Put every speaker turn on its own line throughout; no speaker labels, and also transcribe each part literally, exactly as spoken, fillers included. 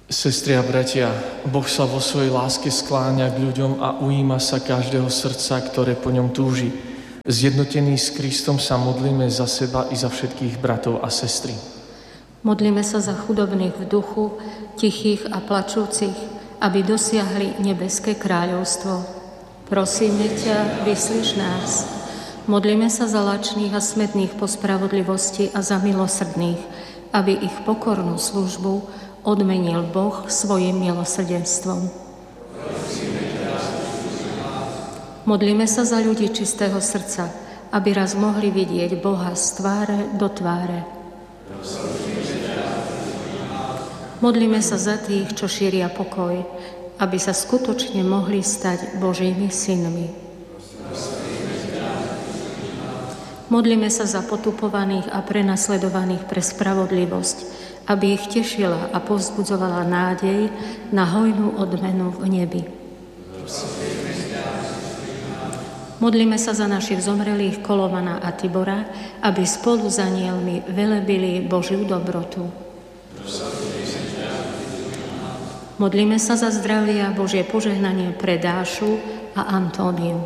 Sestri a bratia, Boh sa vo svojej láske skláňa k ľuďom a ujíma sa každého srdca, ktoré po ňom túži. Zjednotení s Kristom sa modlíme za seba i za všetkých bratov a sestry.
Modlíme sa za chudobných v duchu, tichých a plačúcich, aby dosiahli nebeské kráľovstvo. Prosíme ťa, vyslíš nás. Modlíme sa za lačných a smedných po spravodlivosti a za milosrdných, aby ich pokornú službu odmenil Boh svojim milosrdenstvom. Modlíme sa za ľudí čistého srdca, aby raz mohli vidieť Boha z tváre do tváre. Modlíme sa za tých, čo šíria pokoj, aby sa skutočne mohli stať Božími synmi. Modlíme sa za potupovaných a prenasledovaných pre spravodlivosť, aby ich tešila a povzbudzovala nádej na hojnú odmenu v nebi. Modlíme sa za našich zomrelých Kolovana a Tibora, aby spolu s anielmi velebili Božiu dobrotu. Modlíme sa za zdravie a Božie požehnanie pre Dášu a Antóniu.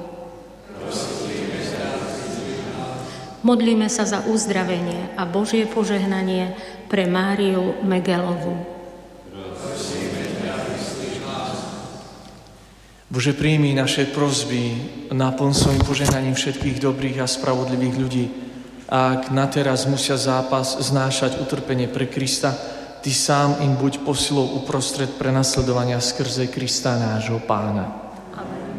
Modlíme sa za uzdravenie a Božie požehnanie pre Máriu Megelovu.
Bože, príjmi naše prosby, naplň svojim požehnaním všetkých dobrých a spravodlivých ľudí. A ak nateraz musia zápas znášať utrpenie pre Krista, Ty sám im buď posilou uprostred prenasledovania skrze Krista nášho Pána.